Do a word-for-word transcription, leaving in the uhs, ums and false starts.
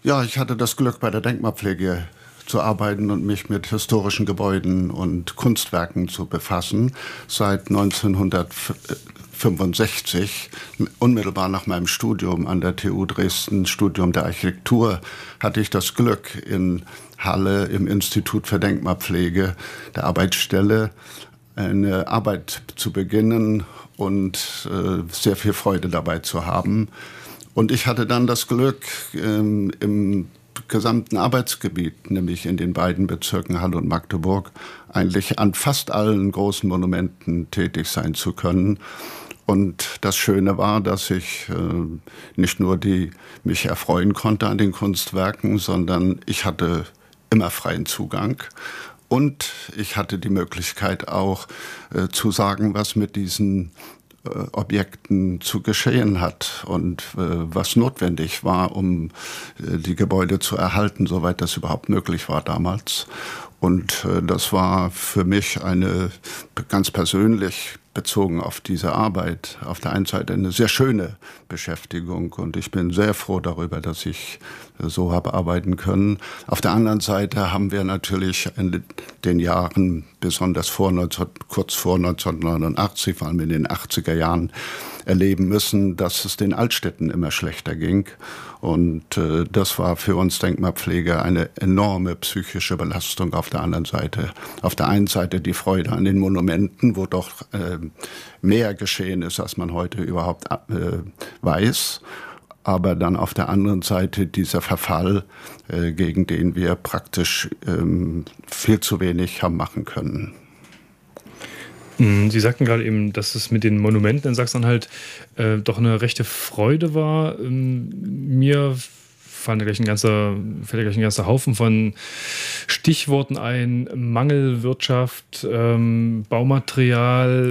Ja, ich hatte das Glück, bei der Denkmalpflege zu arbeiten und mich mit historischen Gebäuden und Kunstwerken zu befassen. Seit neunzehnhundertfünfundsechzig, unmittelbar nach meinem Studium an der T U Dresden, Studium der Architektur, hatte ich das Glück, in Halle im Institut für Denkmalpflege, der Arbeitsstelle, eine Arbeit zu beginnen und äh, sehr viel Freude dabei zu haben. Und ich hatte dann das Glück, ähm, im gesamten Arbeitsgebiet, nämlich in den beiden Bezirken Halle und Magdeburg, eigentlich an fast allen großen Monumenten tätig sein zu können. Und das Schöne war, dass ich äh, nicht nur die, mich erfreuen konnte an den Kunstwerken, sondern ich hatte immer freien Zugang. Und ich hatte die Möglichkeit auch äh, zu sagen, was mit diesen äh, Objekten zu geschehen hat und äh, was notwendig war, um äh, die Gebäude zu erhalten, soweit das überhaupt möglich war damals. Und äh, das war für mich eine, ganz persönlich bezogen auf diese Arbeit, auf der einen Seite eine sehr schöne Beschäftigung und ich bin sehr froh darüber, dass ich äh, so habe arbeiten können. Auf der anderen Seite haben wir natürlich in den Jahren, besonders vor neunzehn, kurz vor neunzehnhundertneunundachtzig, vor allem in den achtziger Jahren, erleben müssen, dass es den Altstädten immer schlechter ging. Und äh, das war für uns Denkmalpfleger eine enorme psychische Belastung auf der anderen Seite. Auf der einen Seite die Freude an den Monumenten, wo doch äh, mehr geschehen ist, als man heute überhaupt äh, weiß. Aber dann auf der anderen Seite dieser Verfall, äh, gegen den wir praktisch ähm, viel zu wenig haben machen können. Sie sagten gerade eben, dass es mit den Monumenten in Sachsen-Anhalt äh, doch eine rechte Freude war. Ähm, mir fallen da gleich ein ganzer, fällt da gleich ein ganzer Haufen von Stichworten ein. Mangelwirtschaft, ähm, Baumaterial,